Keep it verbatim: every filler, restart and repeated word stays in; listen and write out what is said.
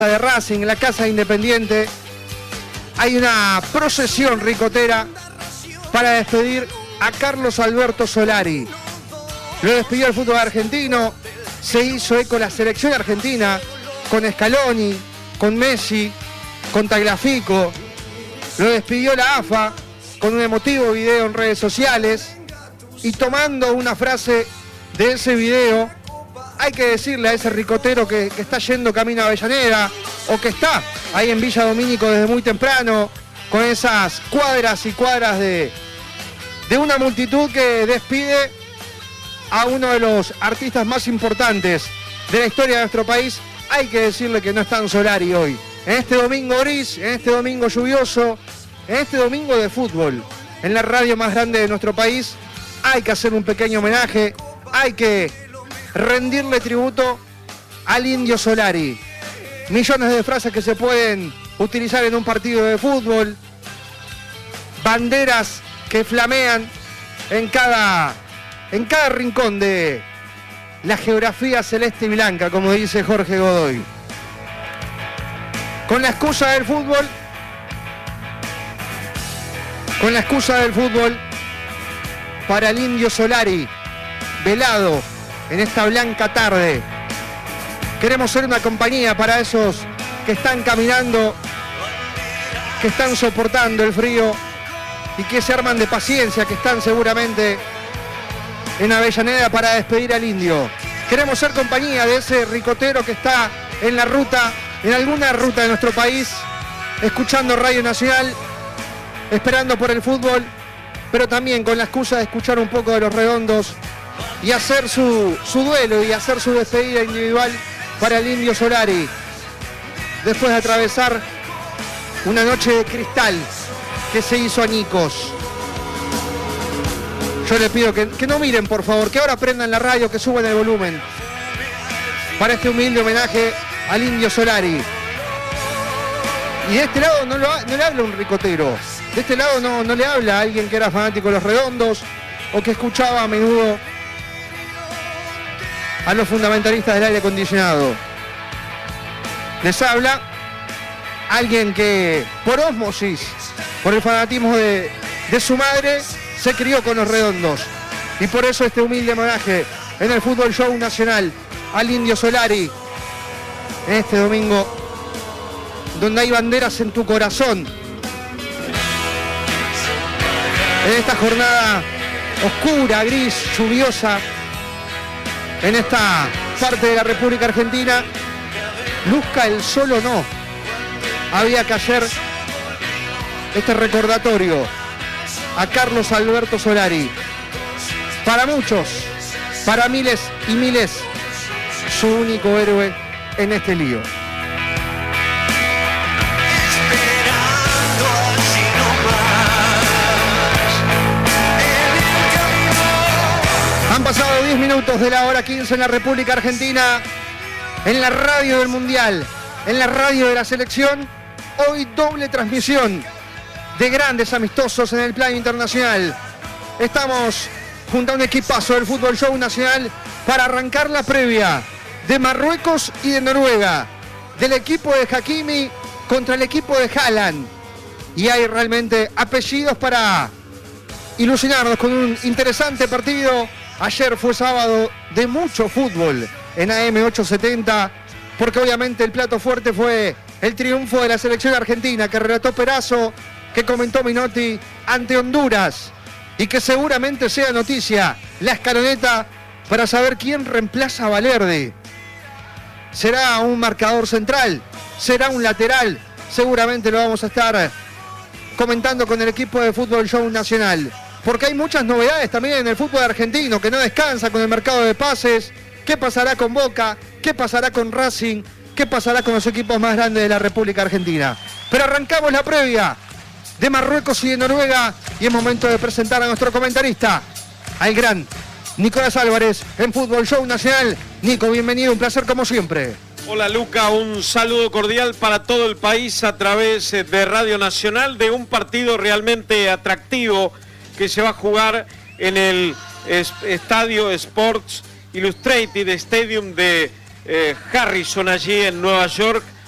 de Racing, en la casa de Independiente, hay una procesión ricotera para despedir a Carlos Alberto Solari. Lo despidió el fútbol argentino, se hizo eco la selección argentina con Scaloni, con Messi, con Tagliafico. Lo despidió la A F A con un emotivo video en redes sociales y tomando una frase de ese video, hay que decirle a ese ricotero que, que está yendo camino a Avellaneda o que está ahí en Villa Domínico desde muy temprano con esas cuadras y cuadras de, de una multitud que despide a uno de los artistas más importantes de la historia de nuestro país. Hay que decirle que no está en Solari hoy. En este domingo gris, en este domingo lluvioso, en este domingo de fútbol, en la radio más grande de nuestro país, hay que hacer un pequeño homenaje, hay que rendirle tributo al Indio Solari. Millones de frases que se pueden utilizar en un partido de fútbol, banderas que flamean en cada, en cada rincón de la geografía celeste y blanca, como dice Jorge Godoy. Con la excusa del fútbol, con la excusa del fútbol, para el Indio Solari, velado en esta blanca tarde. Queremos ser una compañía para esos que están caminando, que están soportando el frío y que se arman de paciencia, que están seguramente en Avellaneda para despedir al Indio. Queremos ser compañía de ese ricotero que está en la ruta, en alguna ruta de nuestro país, escuchando Radio Nacional, esperando por el fútbol, pero también con la excusa de escuchar un poco de Los Redondos y hacer su, su duelo y hacer su despedida individual para el Indio Solari, después de atravesar una noche de cristal que se hizo añicos. Yo les pido que, que no miren, por favor, que ahora prendan la radio, que suban el volumen para este humilde homenaje al Indio Solari. Y de este lado no, lo, no le habla un ricotero, de este lado no, no le habla a alguien que era fanático de Los Redondos o que escuchaba a menudo a los fundamentalistas del aire acondicionado. Les habla alguien que por ósmosis, por el fanatismo de, de su madre, se crió con Los Redondos. Y por eso este humilde homenaje en el Fútbol Show Nacional al Indio Solari, en este domingo, donde hay banderas en tu corazón. En esta jornada oscura, gris, lluviosa, en esta parte de la República Argentina, luzca el sol o no, había que hacer este recordatorio a Carlos Alberto Solari. Para muchos, para miles y miles, su único héroe en este lío. Han pasado diez minutos de la hora quince en la República Argentina, en la radio del Mundial, en la radio de la selección. Hoy doble transmisión de grandes amistosos en el plano internacional. Estamos junto a un equipazo del Fútbol Show Nacional para arrancar la previa de Marruecos y de Noruega, del equipo de Hakimi contra el equipo de Haaland. Y hay realmente apellidos para ilusionarnos con un interesante partido. Ayer fue sábado de mucho fútbol en A M ochocientos setenta, porque obviamente el plato fuerte fue el triunfo de la selección argentina que relató Perazo, que comentó Minotti ante Honduras, y que seguramente sea noticia la escaloneta para saber quién reemplaza a Valverde. ¿Será un marcador central? ¿Será un lateral? Seguramente lo vamos a estar comentando con el equipo de Fútbol Show Nacional, porque hay muchas novedades también en el fútbol argentino que no descansa con el mercado de pases. ¿Qué pasará con Boca? ¿Qué pasará con Racing? ¿Qué pasará con los equipos más grandes de la República Argentina? Pero arrancamos la previa de Marruecos y de Noruega y es momento de presentar a nuestro comentarista, al gran Nicolás Álvarez en Fútbol Show Nacional. Nico, bienvenido, un placer como siempre. Hola Luca, un saludo cordial para todo el país a través de Radio Nacional, de un partido realmente atractivo que se va a jugar en el Estadio Sports Illustrated Stadium de eh, Harrison, allí en Nueva York,